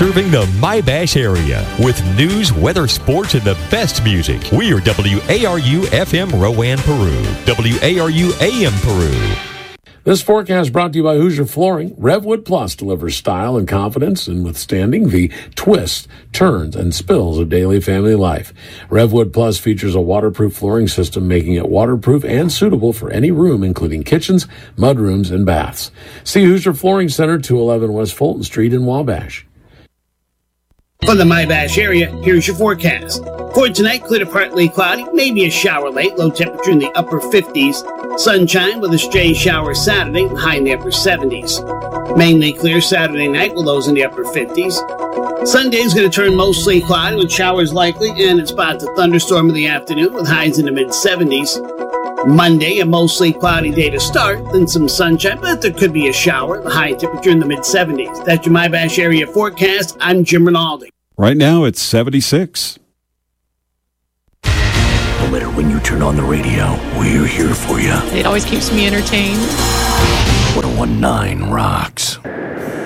serving the My-Bash area with news, weather, sports, and the best music. We are WARU FM Rowan, Peru. WARU AM Peru. This forecast brought to you by Hoosier Flooring. Revwood Plus delivers style and confidence in withstanding the twists, turns, and spills of daily family life. Revwood Plus features a waterproof flooring system, making it waterproof and suitable for any room, including kitchens, mudrooms, and baths. See Hoosier Flooring Center, 211 West Fulton Street in Wabash. From the My-Bash area, here's your forecast. For tonight, clear to partly cloudy, maybe a shower late, low temperature in the upper 50s. Sunshine with a stray shower Saturday, high in the upper 70s. Mainly clear Saturday night with lows in the upper 50s. Sunday is going to turn mostly cloudy with showers likely and in spots of thunderstorm in the afternoon with highs in the mid-70s. Monday, a mostly cloudy day to start, then some sunshine, but there could be a shower, high temperature in the mid-70s. That's your My-Bash area forecast. I'm Jim Rinaldi. Right now, it's 76. No matter when you turn on the radio, we're here for you. It always keeps me entertained. 101.9 rocks.